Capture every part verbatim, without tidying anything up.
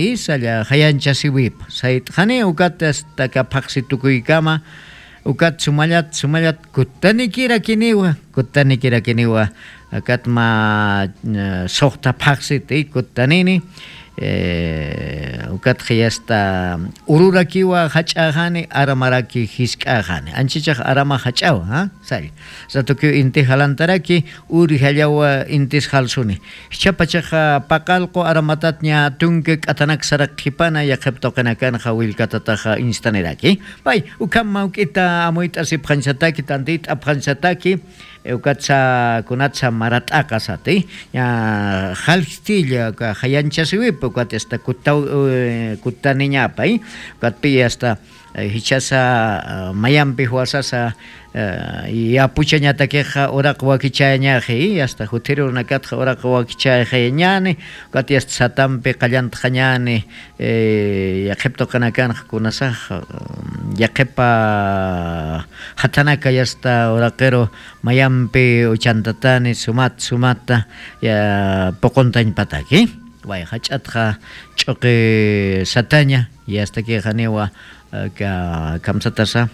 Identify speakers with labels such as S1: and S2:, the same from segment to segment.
S1: y salla hayancha siwip sait khane ukat hasta kapaqsi tukuykama ukat sumayat sumayat kutani kira kiniwa kutani kira kiniwa akat ma sohta paqsi ti kutanini eh ukat khiyasta ururakiwa hachahani aramaraki hiskahani anchichaq arama hachaw ha sari satuki inti halantaraki uri hallawa intis halsuni chapachaq paqalqo aramatatnya tunke atanak sarak khipana yaqeptoqana kan khawil katataqa instaniraki pai ukamma ukita amoita si phansataki tantit aphansataki ukatsa kunatsa marataka sati ya halstilla ka hayancha siwip ukat esta kutau kutaninya pai ukat pi esta hichasa mayampi huasasa ya puchanya takeja ora kwakichanya he hasta hutero nakatja ora kwakichaya nyane ukat esta satampe qallant khanyane ya khepto kanakan kunasa ya kepa hatanaka yasta oraqero mayampi uchantatani sumat sumata ya pokontañ pataki way hachatqa ch'uqi sataña y hasta que hanewa ka kamsatasa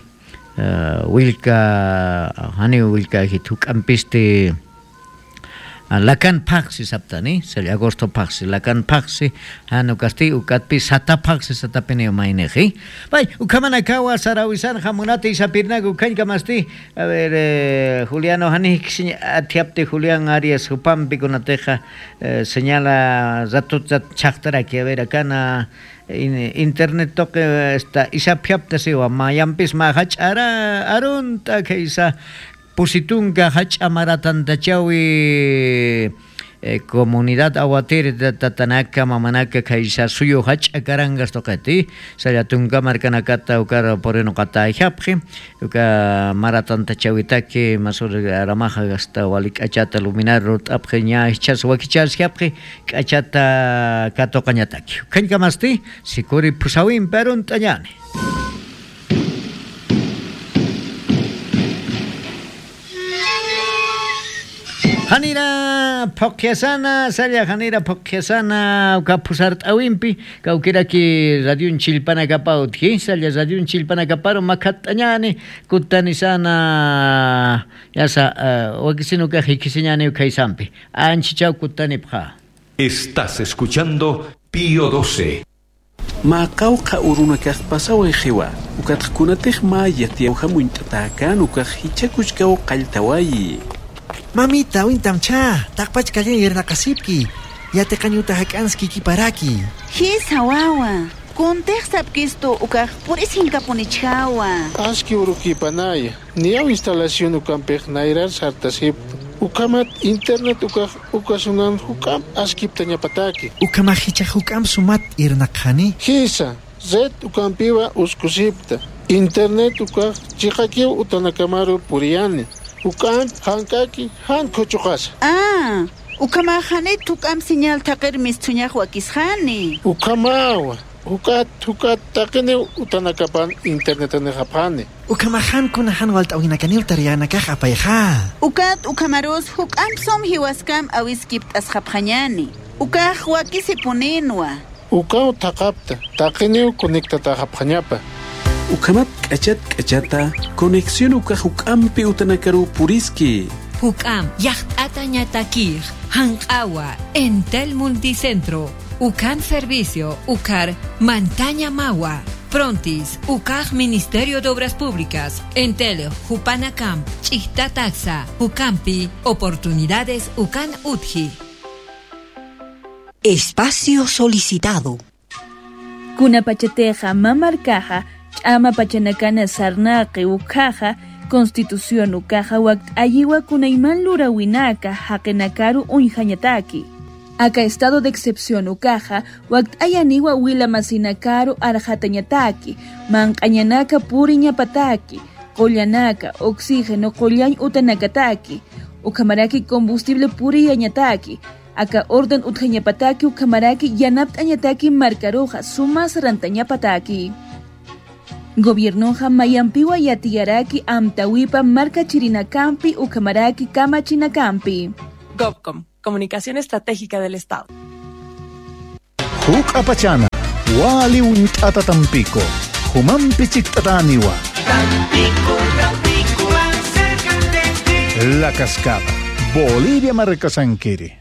S1: wilka hani wilka hituk ampiste lakan paxi saptani sel agosto paxi lakan paxi hanu kasti ukatpi sata paxi satapene maineji bai ukamana kawa sarawisan hamunate isapirna ukan kamasti a ver eh, Juliano hani atiapte Julián Arias upampi kunateja eh, señala zatut zat chaktara que a ver akana in, internet toque esta isapiapte siwa mayampis mahachara arunta que isa Pusitunga hach amaratan tachawi eh, comunidad aguatir tatanaka mamanaka kaisa suyo hach akarangas tokati sayatunga markanakata ukar poreno kata japje uka maratan tachawitaki masur ramaja gasta walik achata luminar rot apgenya chas wakichas japje achata katokanyataki kanka masti sikuri pusawin perun tanyane Hanira Pokiasana, Salia Hanira Pokiasana, Capusart Awimpi, Kaukiraki, Radiun Chilpana Capautki, Salia Radiun Chilpana Caparo, Macatañane, Kutanisana, Yasa, Wakisinuka Hikisiñane Kaisampi, Anchichau Kutanipha.
S2: Estás escuchando Pío doce.
S3: Macauca uruna pasao en Jewa, Ukatkунatej Maya, Tiauhamuintatakan, Ukahichakuchkao Kaltawayi.
S4: Mamita, wintamcha, takpach kanya irna kasipki. Yate kanyuta hakanski kiparaki.
S5: Hisa wawa. Kontextap kisto ukah purisin kaponichawa.
S6: Aski uruki panaya. Niaw instalación ukampech nairar sartasip. Ukamat internet ukah ukasunan hukam askip tanya pataki.
S4: Ukamahicha hukam sumat irna kani.
S6: Hisa, zet ukampiwa uskusipta. Internet ukah chikakiw utanakamaru puriani. Ukan hankaki han kochukas.
S5: Ah, ukamahane tukam señal takir mistuñaj wakishani.
S6: Ukamawa, ukat ukat takene utanakapan internet ne japane.
S4: Ukamahan kunahan walt awinakanil tariana kakapayha.
S5: Ukat ukamaros hukam som hiwaskam awiskipt as japanyani. Ukah wakisipunenwa.
S6: Ukau takapta, takene konektata japanyapa.
S3: Ukamat kachat kachata conexión ukah ukampi utanakaru puriski.
S7: Ukam yachtata ñatakir hankawa Entel Multicentro. Ukan Servicio Ukar Mantaña Mawa. Prontis Ukaj Ministerio de Obras Públicas. Entel Jupanacam Chihta Taxa Ukampi Oportunidades Ukan Utji.
S8: Espacio solicitado.
S9: Kunapachateja mamarcaja Ama pachanakana sarnaqi ukaja Constitución ukaja wakt ayiwa kunayman lurawinaka haqinakaru unhañataki. Aka estado de excepción ukaja wakt ayaniwa wila masinakaru arjatañataki manqañanaka puriñapataki qollanaka oxígeno qollañ utanakataki ukamaraki combustible puriyañataki aka orden uthañapataki ukamaraki yanaptañataki marcaroja sumas rantañapataki. Gobiernoja mayampiwa yatiyaraki amtawipa marca chirinakampi ukamaraki kamachinakampi.
S10: GovCom, Comunicación Estratégica del Estado.
S11: Huk apachana,
S10: Wali Wint'ata Tampico, Humampi Chictataniwa.
S11: Tampico, Tampico, más cerca de ti.
S10: La Cascada, Bolivia Marcasanquiri.